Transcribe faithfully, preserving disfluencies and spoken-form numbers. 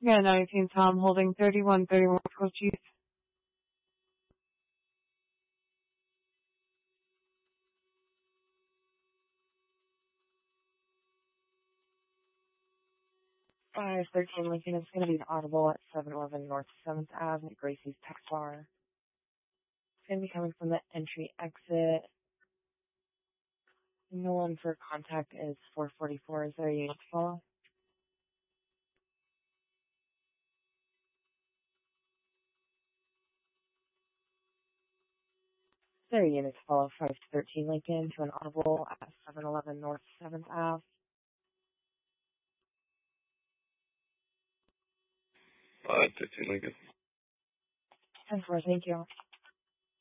Yeah, nineteen Tom holding thirty-one thirty-one Cochise. five thirteen Lincoln is going to be an audible at seven eleven North seventh Avenue at Gracie's Tech Bar. It's going to be coming from the entry exit. No one for contact is four forty-four. Is there a unit to follow? Is there a unit to follow five thirteen Lincoln to an audible at seven eleven North seventh Avenue? five thirteen Lincoln. ten four, thank you.